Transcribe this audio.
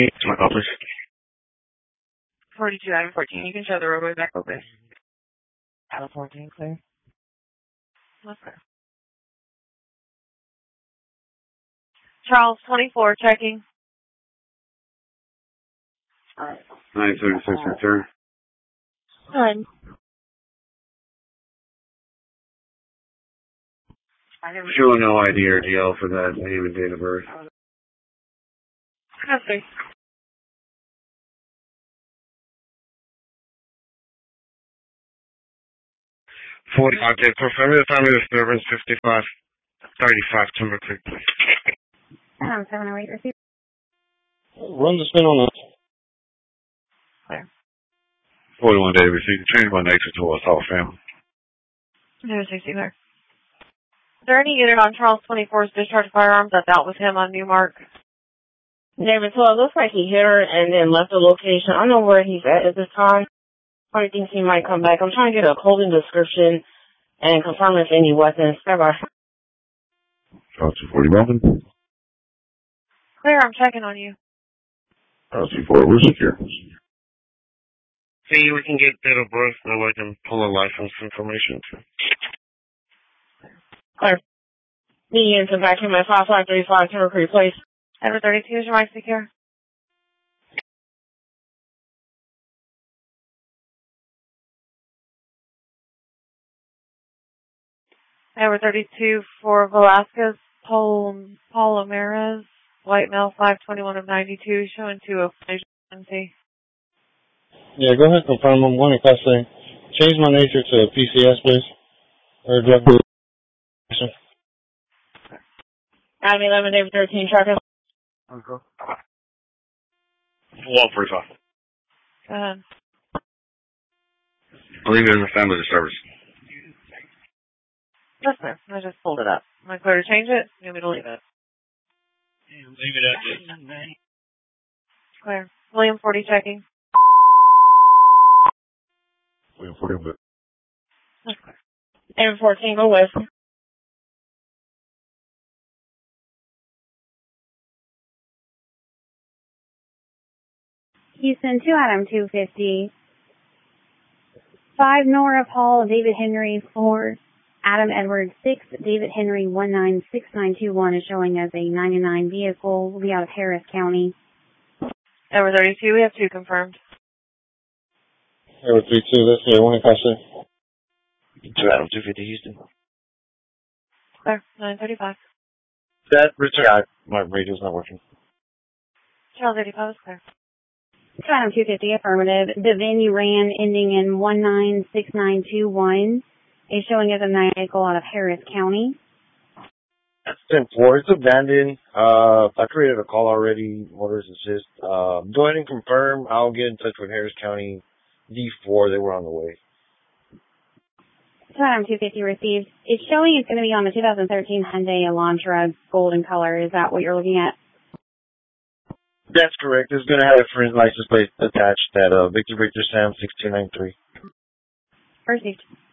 It's my call, please. 42 out of 14. You can show the roadway back open. Out of 14, clear. Okay. Charles, 24, checking. 936, return. None. Showing no ID or DL for that name and date of birth. Okay. 40 octave, confirm the time of disturbance, 5535 Timber Creek, please. 708 receipt. Run the spin on that. Clear. 41 day receipt. Change my nature to a South family. 060 clear. Is there any unit on Charles 24's discharge firearms that's out with him on Newmark? David 12, looks like he hit her and then left the location. I don't know where he's at this time. Probably thinks he might come back. I'm trying to get a clothing description and confirm if any weapons. Bye-bye. Charles 240 Melvin. Clear, I'm checking on you. Charles 24, we're secure. See, we can get date of birth so I can pull a license information too. Clear. Me into vacuum at 5535 Timber Creek Place. Edward 32, is your mic secure? Edward 32 for Velasquez, Palomares, white male, 521 of 92, showing 205. Yeah, go ahead and confirm them. One, if I say, change my nature to PCS, please. Or drug. Adam 11, David 13, Tracker. Okay. 145. Go ahead. Leave it in the family service. Yes, sir. I just pulled it up. Am I clear to change it? You want me to leave it? Leave it at this. Clear. William 40 checking. William 40, but. That's clear. David 14, go west. Houston 2 Adam 250. 5 Nora Paul David Henry 4 Adam Edwards 6 David Henry 196921 is showing as a 99 vehicle. Will be out of Harris County. Edward 32, we have 2 confirmed. Edward 32, that's the one if I say. 2 Adam 250 Houston. Clear. 935. That return. My radio's not working. Charles 85 is clear. 2 Adam 250 affirmative. The venue ran ending in 196921 is showing as a vehicle out of Harris County. That's 10-4. It's abandoned. I created a call already. Orders assist. Go ahead and confirm. I'll get in touch with Harris County D4. They were on the way. 2 Adam 250 received. It's showing it's going to be on the 2013 Hyundai Elantra golden color. Is that what you're looking at? That's correct. It's going to have a different license plate attached at Victor Sam 6293. Received.